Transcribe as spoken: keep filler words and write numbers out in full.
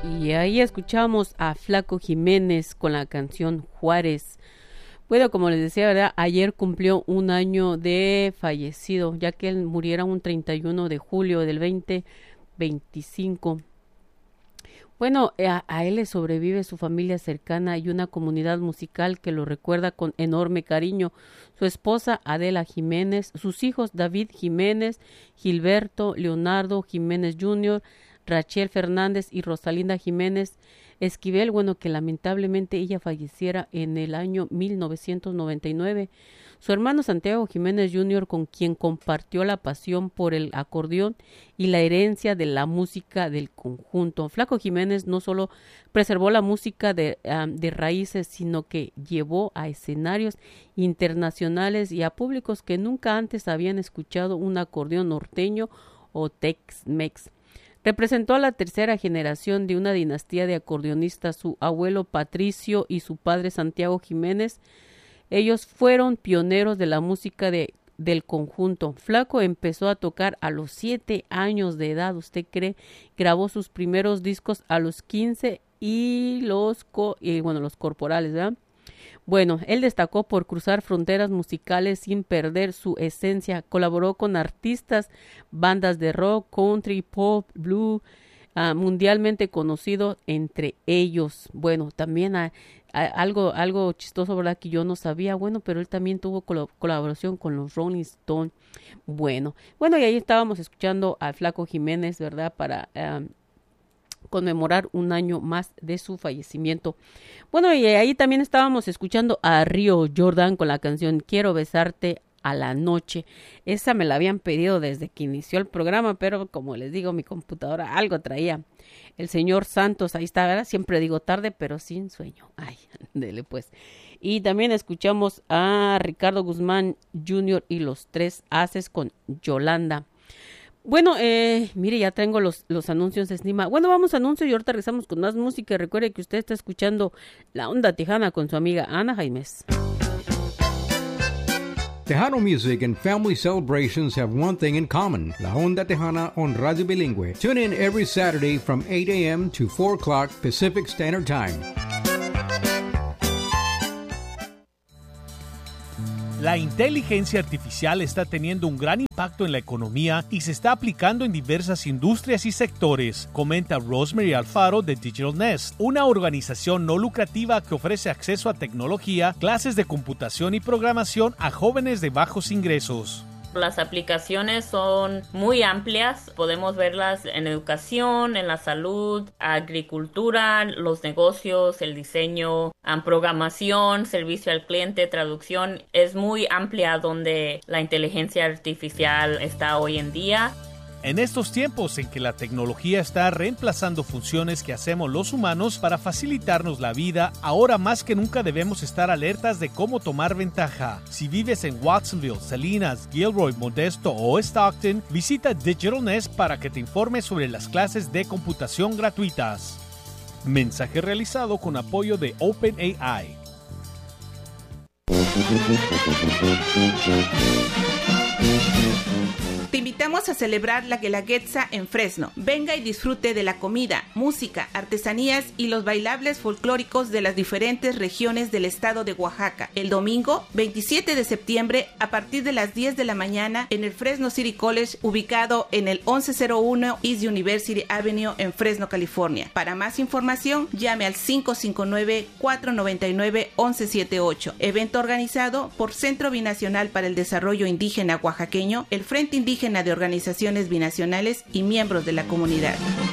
Y ahí escuchamos a Flaco Jiménez con la canción Juárez. Bueno, como les decía, ¿verdad? Ayer cumplió un año de fallecido, ya que él muriera un treinta y uno de julio del veinte veinticinco. Bueno, a, a él le sobrevive su familia cercana y una comunidad musical que lo recuerda con enorme cariño. Su esposa Adela Jiménez, sus hijos David Jiménez, Gilberto, Leonardo Jiménez junior, Rachel Fernández y Rosalinda Jiménez Esquivel, bueno, que lamentablemente ella falleciera en el año mil novecientos noventa y nueve. Su hermano Santiago Jiménez junior, con quien compartió la pasión por el acordeón y la herencia de la música del conjunto. Flaco Jiménez no solo preservó la música de, um, de raíces, sino que llevó a escenarios internacionales y a públicos que nunca antes habían escuchado un acordeón norteño o Tex-Mex. Representó a la tercera generación de una dinastía de acordeonistas, su abuelo Patricio y su padre Santiago Jiménez. Ellos fueron pioneros de la música de, del conjunto. Flaco empezó a tocar a los siete años de edad, ¿usted cree? Grabó sus primeros discos a los quince y los, co y, bueno, los corporales, ¿verdad? Bueno, él destacó por cruzar fronteras musicales sin perder su esencia. Colaboró con artistas, bandas de rock, country, pop, blues, uh, mundialmente conocido entre ellos. Bueno, también uh, algo algo chistoso, ¿verdad? Que yo no sabía. Bueno, pero él también tuvo col colaboración con los Rolling Stones. Bueno, bueno, y ahí estábamos escuchando a Flaco Jiménez, ¿verdad? Para Uh, conmemorar un año más de su fallecimiento. Bueno, y ahí también estábamos escuchando a Río Jordan con la canción Quiero besarte a la noche. Esa me la habían pedido desde que inició el programa, pero como les digo, mi computadora algo traía. El señor Santos, ahí está, ¿verdad? Siempre digo tarde, pero sin sueño. Ay, dele pues. Y también escuchamos a Ricardo Guzmán junior y los Tres Haces con Yolanda. Bueno, eh, mire, ya tengo los, los anuncios encima. Bueno, vamos a anuncios y ahorita regresamos con más música. Recuerde que usted está escuchando La Onda Tejana con su amiga Ana Jaimes. Tejano music and family celebrations have one thing in common. La Onda Tejana on Radio Bilingüe. Tune in every Saturday from eight a m to four o'clock Pacific Standard Time. La inteligencia artificial está teniendo un gran impacto en la economía y se está aplicando en diversas industrias y sectores, comenta Rosemary Alfaro de Digital Nest, una organización no lucrativa que ofrece acceso a tecnología, clases de computación y programación a jóvenes de bajos ingresos. Las aplicaciones son muy amplias, podemos verlas en educación, en la salud, agricultura, los negocios, el diseño, programación, servicio al cliente, traducción. Es muy amplia donde la inteligencia artificial está hoy en día. En estos tiempos en que la tecnología está reemplazando funciones que hacemos los humanos para facilitarnos la vida, ahora más que nunca debemos estar alertas de cómo tomar ventaja. Si vives en Watsonville, Salinas, Gilroy, Modesto o Stockton, visita Digital Nest para que te informes sobre las clases de computación gratuitas. Mensaje realizado con apoyo de OpenAI. Te invitamos a celebrar la Guelaguetza en Fresno. Venga y disfrute de la comida, música, artesanías y los bailables folclóricos de las diferentes regiones del estado de Oaxaca. El domingo, veintisiete de septiembre, a partir de las diez de la mañana, en el Fresno City College, ubicado en el once cero uno East University Avenue en Fresno, California. Para más información, llame al cinco cinco nueve, cuatro nueve nueve, once setenta y ocho. Evento organizado por Centro Binacional para el Desarrollo Indígena Oaxaqueño, el Frente Indígena de Organizaciones Binacionales y miembros de la comunidad.